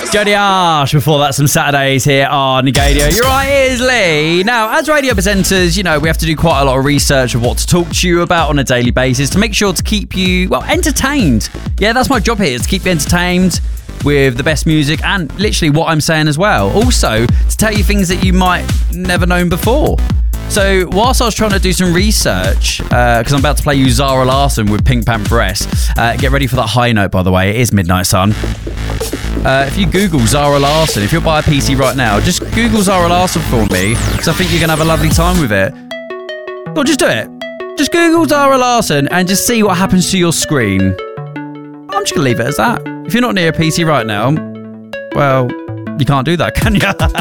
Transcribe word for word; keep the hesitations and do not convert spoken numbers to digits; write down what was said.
Jody Arsh, before that, some Saturdays here on Negadio. You're right, it is Lee. Now, as radio presenters, you know, we have to do quite a lot of research of what to talk to you about on a daily basis to make sure to keep you, well, entertained. Yeah, that's my job here, is to keep you entertained with the best music and literally what I'm saying as well. Also, to tell you things that you might never known before. So, whilst I was trying to do some research, because uh, I'm about to play you Zara Larsson with Pink Pantheress, uh, get ready for that high note, by the way. It is Midnight Sun. Uh, if you Google Zara Larsson, if you'll buy a P C right now, just Google Zara Larsson for me, because I think you're going to have a lovely time with it. Well, just do it. Just Google Zara Larsson and just see what happens to your screen. I'm just going to leave it as that. If you're not near a P C right now, well, you can't do that, can you?